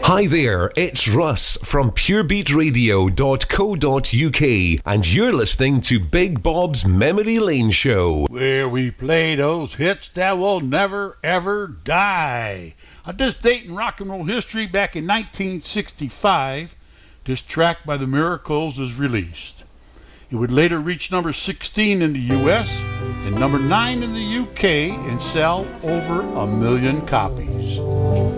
Hi there, it's Russ from purebeatradio.co.uk and you're listening to Big Bob's Memory Lane Show, where we play those hits that will never ever die. On this date in rock and roll history, back in 1965, this track by the Miracles was released. It would later reach number 16 in the US and number 9 in the UK and sell over 1 million copies.